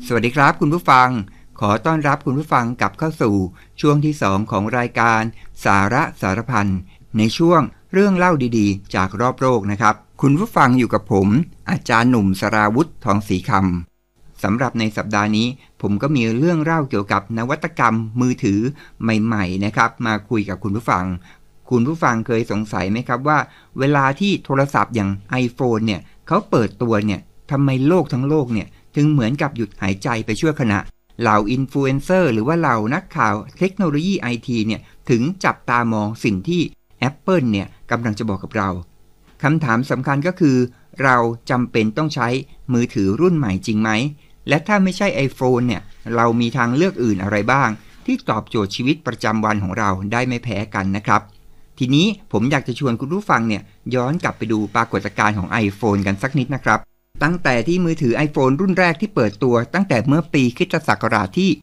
สวัสดีครับคุณผู้ฟังขอต้อนรับคุณผู้ฟังกลับเข้าสู่ช่วงที่2ของรายการสาระสารพันในช่วงเรื่องเล่าดีๆจากรอบโลกนะครับคุณผู้ฟังอยู่กับผมอาจารย์หนุ่มสราวุธทองศรีคำสำหรับในสัปดาห์นี้ผมก็มีเรื่องเล่าเกี่ยวกับนวัตกรรมมือถือใหม่ๆนะครับมาคุยกับคุณผู้ฟังเคยสงสัยไหมครับว่าเวลาที่โทรศัพท์อย่าง iPhone เนี่ยเขาเปิดตัวเนี่ยทำไมโลกทั้งโลกเนี่ยถึงเหมือนกับหยุดหายใจไปชั่วขณะเหล่าอินฟลูเอนเซอร์หรือว่าเหล่านักข่าวเทคโนโลยีไอทีเนี่ยถึงจับตามองสิ่งที่ Apple เนี่ยกำลังจะบอกกับเราคำถามสำคัญก็คือเราจำเป็นต้องใช้มือถือรุ่นใหม่จริงไหมและถ้าไม่ใช่ iPhone เนี่ยเรามีทางเลือกอื่นอะไรบ้างที่ตอบโจทย์ชีวิตประจำวันของเราได้ไม่แพ้กันนะครับทีนี้ผมอยากจะชวนคุณผู้ฟังเนี่ยย้อนกลับไปดูปรากฏการณ์ของ iPhone กันสักนิดนะครับตั้งแต่ที่มือถือ iPhone รุ่นแรกที่เปิดตัวตั้งแต่เมื่อปีคริสตศักราชที่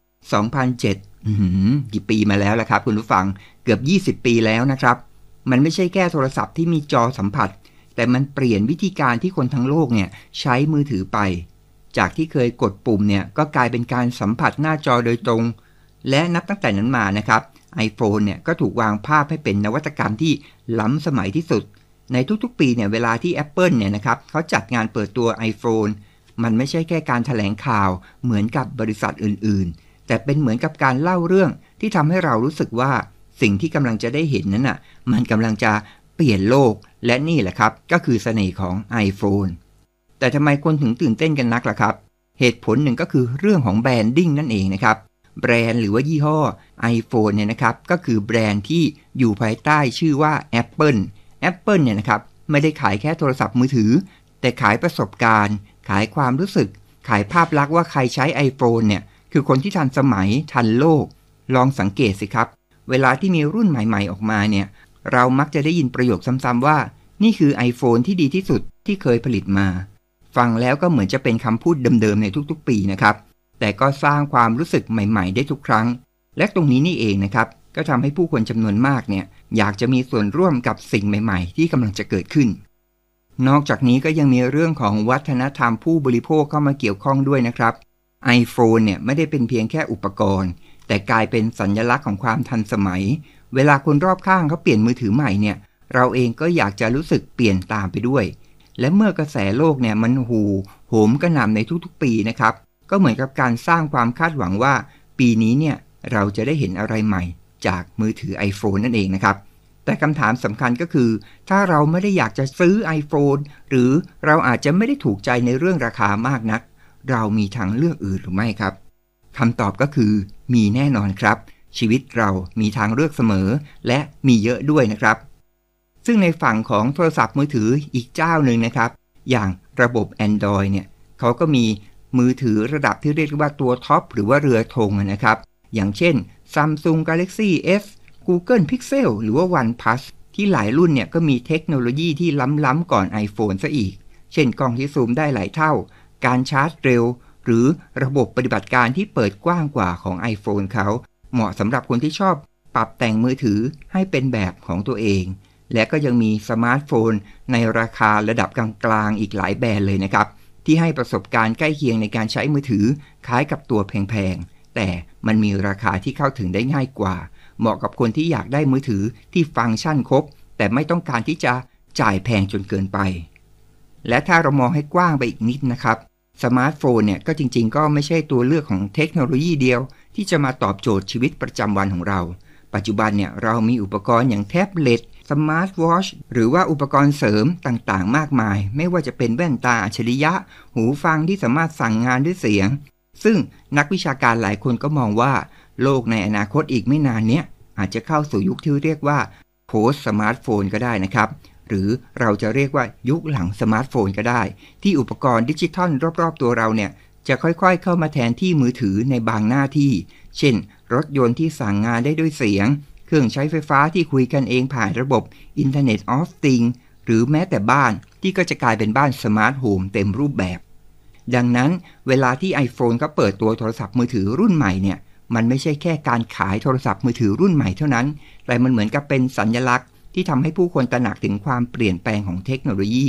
2007 กี่ปีมาแล้วล่ะครับคุณผู้ฟังเกือบ20 ปีแล้วนะครับมันไม่ใช่แค่โทรศัพท์ที่มีจอสัมผัสแต่มันเปลี่ยนวิธีการที่คนทั้งโลกเนี่ยใช้มือถือไปจากที่เคยกดปุ่มเนี่ยก็กลายเป็นการสัมผัสหน้าจอโดยตรงและนับตั้งแต่นั้นมานะครับ iPhone เนี่ยก็ถูกวางภาพให้เป็นนวัตกรรมที่ล้ำสมัยที่สุดในทุกๆปีเนี่ยเวลาที่ Apple เนี่ยนะครับเขาจัดงานเปิดตัว iPhone มันไม่ใช่แค่การแถลงข่าวเหมือนกับบริษัทอื่นๆแต่เป็นเหมือนกับการเล่าเรื่องที่ทำให้เรารู้สึกว่าสิ่งที่กำลังจะได้เห็นนั้นน่ะมันกำลังจะเปลี่ยนโลกและนี่แหละครับก็คือเสน่ห์ของ iPhone แต่ทำไมคนถึงตื่นเต้นกันนักล่ะครับเหตุผลหนึ่งก็คือเรื่องของแบรนดิ้งนั่นเองนะครับแบรนด์หรือว่ายี่ห้อ iPhone เนี่ยนะครับก็คือแบรนด์ที่อยู่ภายใต้ชื่อว่า Apple เนี่ยนะครับไม่ได้ขายแค่โทรศัพท์มือถือแต่ขายประสบการณ์ขายความรู้สึกขายภาพลักษณ์ว่าใครใช้ iPhone เนี่ยคือคนที่ทันสมัยทันโลกลองสังเกตสิครับเวลาที่มีรุ่นใหม่ๆออกมาเนี่ยเรามักจะได้ยินประโยคซ้ำๆว่านี่คือ iPhone ที่ดีที่สุดที่เคยผลิตมาฟังแล้วก็เหมือนจะเป็นคำพูดเดิมๆในทุกๆปีนะครับแต่ก็สร้างความรู้สึกใหม่ๆได้ทุกครั้งและตรงนี้นี่เองนะครับก็ทำให้ผู้คนจำนวนมากเนี่ยอยากจะมีส่วนร่วมกับสิ่งใหม่ๆที่กำลังจะเกิดขึ้นนอกจากนี้ก็ยังมีเรื่องของวัฒนธรรมผู้บริโภคเข้ามาเกี่ยวข้องด้วยนะครับ iPhone เนี่ยไม่ได้เป็นเพียงแค่อุปกรณ์แต่กลายเป็นสัญลักษณ์ของความทันสมัยเวลาคนรอบข้างเขาเปลี่ยนมือถือใหม่เนี่ยเราเองก็อยากจะรู้สึกเปลี่ยนตามไปด้วยและเมื่อกระแสโลกเนี่ยมันโหมกระหน่ำในทุกๆปีนะครับก็เหมือนกับการสร้างความคาดหวังว่าปีนี้เนี่ยเราจะได้เห็นอะไรใหม่จากมือถือ iPhone นั่นเองนะครับแต่คำถามสำคัญก็คือถ้าเราไม่ได้อยากจะซื้อ iPhone หรือเราอาจจะไม่ได้ถูกใจในเรื่องราคามากนักเรามีทางเลือกอื่นหรือไม่ครับคำตอบก็คือมีแน่นอนครับชีวิตเรามีทางเลือกเสมอและมีเยอะด้วยนะครับซึ่งในฝั่งของโทรศัพท์มือถืออีกเจ้าหนึ่งนะครับอย่างระบบ Android เนี่ยเขาก็มีมือถือระดับที่เรียกว่าตัวท็อปหรือว่าเรือธงนะครับอย่างเช่น Samsung Galaxy S Google Pixel หรือว่า OnePlus ที่หลายรุ่นเนี่ยก็มีเทคโนโลยีที่ล้ำก่อน iPhone ซะอีกเช่นกล้องที่ซูมได้หลายเท่าการชาร์จเร็วหรือระบบปฏิบัติการที่เปิดกว้างกว่าของ iPhone เขาเหมาะสำหรับคนที่ชอบปรับแต่งมือถือให้เป็นแบบของตัวเองและก็ยังมีสมาร์ทโฟนในราคาระดับกลางๆอีกหลายแบรนด์เลยนะครับที่ให้ประสบการณ์ใกล้เคียงในการใช้มือถือคล้ายกับตัวแพงๆแต่มันมีราคาที่เข้าถึงได้ง่ายกว่าเหมาะกับคนที่อยากได้มือถือที่ฟังก์ชันครบแต่ไม่ต้องการที่จะจ่ายแพงจนเกินไปและถ้าเรามองให้กว้างไปอีกนิดนะครับสมาร์ทโฟนเนี่ยก็จริงๆก็ไม่ใช่ตัวเลือกของเทคโนโลยีเดียวที่จะมาตอบโจทย์ชีวิตประจำวันของเราปัจจุบันเนี่ยเรามีอุปกรณ์อย่างแท็บเล็ตสมาร์ทวอชหรือว่าอุปกรณ์เสริมต่างๆมากมายไม่ว่าจะเป็นแว่นตาอัจฉริยะหูฟังที่สามารถสั่งงานด้วยเสียงซึ่งนักวิชาการหลายคนก็มองว่าโลกในอนาคตอีกไม่นานเนี้ยอาจจะเข้าสู่ยุคที่เรียกว่า post smartphone ก็ได้นะครับหรือเราจะเรียกว่ายุคหลังสมาร์ทโฟนก็ได้ที่อุปกรณ์ดิจิทัลรอบๆตัวเราเนี่ยจะค่อยๆเข้ามาแทนที่มือถือในบางหน้าที่เช่นรถยนต์ที่สั่งงานได้ด้วยเสียงเครื่องใช้ไฟฟ้าที่คุยกันเองผ่านระบบ Internet of Things หรือแม้แต่บ้านที่ก็จะกลายเป็นบ้านสมาร์ทโฮมเต็มรูปแบบดังนั้นเวลาที่ iPhone เขาเปิดตัวโทรศัพท์มือถือรุ่นใหม่เนี่ยมันไม่ใช่แค่การขายโทรศัพท์มือถือรุ่นใหม่เท่านั้นแต่มันเหมือนกับเป็นสัญลักษณ์ที่ทำให้ผู้คนตระหนักถึงความเปลี่ยนแปลงของเทคโนโลยี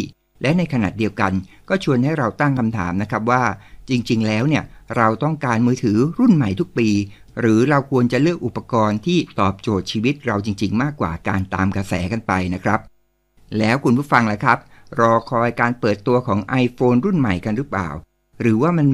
และในขณะเดียวกันก็ชวนให้เราตั้งคำถามนะครับว่าจริงๆแล้วเนี่ยเราต้องการมือถือรุ่นใหม่ทุกปีหรือเราควรจะเลือกอุปกรณ์ที่ตอบโจทย์ชีวิตเราจริงๆมากกว่าการตามกระแสกันไปนะครับแล้วคุณผู้ฟังล่ะครับรอคอยการเปิดตัวของ iPhone รุ่นใหม่กันหรือเปล่าหรือว่ามัน